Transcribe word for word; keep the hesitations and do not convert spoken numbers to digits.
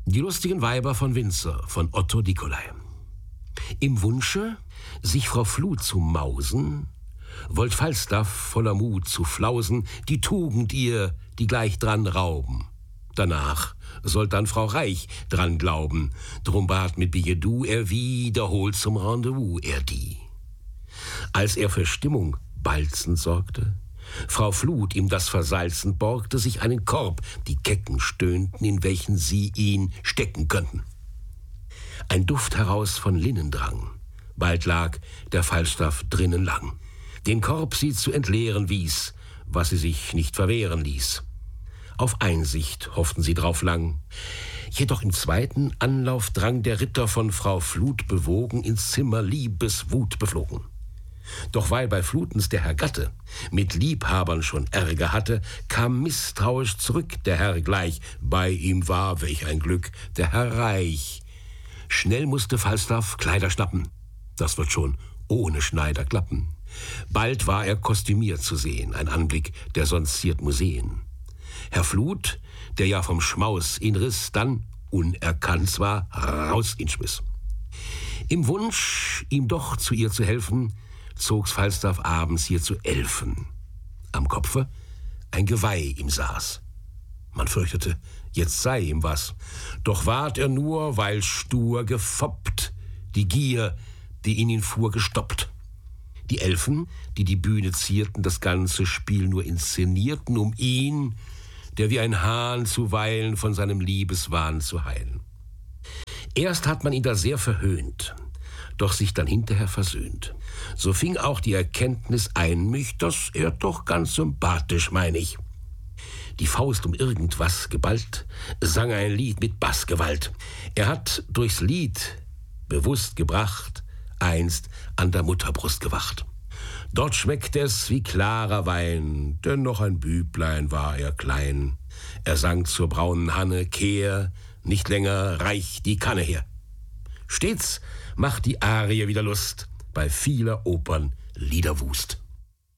Die lustigen Weiber von Windsor von Otto Nicolai. Im Wunsche, sich Frau Flut zu mausen, wollt Falstaff voller Mut zu flausen, die Tugend ihr, die gleich dran rauben. Danach sollt dann Frau Reich dran glauben, drum bat mit Billedou er wiederholt zum Rendezvous er die. Als er für Stimmung balzend sorgte, Frau Flut ihm das versalzend borgte, sich einen Korb, die Kecken stöhnten, in welchen sie ihn stecken könnten. Ein Duft heraus von Linnen drang, bald lag der Falstaff drinnen lang. Den Korb sie zu entleeren wies, was sie sich nicht verwehren ließ. Auf Einsicht hofften sie drauf lang. Jedoch im zweiten Anlauf drang der Ritter von Frau Flut bewogen ins Zimmer Liebeswut beflogen. Doch weil bei Flutens der Herr Gatte mit Liebhabern schon Ärger hatte, kam misstrauisch zurück der Herr gleich. Bei ihm war, welch ein Glück, der Herr Reich. Schnell musste Falstaff Kleider schnappen. Das wird schon ohne Schneider klappen. Bald war er kostümiert zu sehen, ein Anblick, der sonst ziert Museen. Herr Flut, der ja vom Schmaus ihn riss, dann, unerkannt zwar, raus ihn schmiss. Im Wunsch, ihm doch zu ihr zu helfen, zog's Falstaff abends hier zu Elfen. Am Kopfe ein Geweih ihm saß. Man fürchtete, jetzt sei ihm was. Doch ward er nur, weil stur gefoppt, die Gier, die in ihn fuhr, gestoppt. Die Elfen, die die Bühne zierten, das ganze Spiel nur inszenierten, um ihn, der wie ein Hahn zuweilen von seinem Liebeswahn zu heilen. Erst hat man ihn da sehr verhöhnt, doch sich dann hinterher versöhnt. So fing auch die Erkenntnis ein mich, dass er doch ganz sympathisch, mein ich. Die Faust um irgendwas geballt, sang ein Lied mit Bassgewalt. Er hat durchs Lied bewusst gebracht, einst an der Mutterbrust gewacht. Dort schmeckt es wie klarer Wein, denn noch ein Büblein war er klein. Er sang zur braunen Hanne, kehr, nicht länger reich die Kanne her. Stets macht die Arie wieder Lust, bei vieler Opern Liederwust.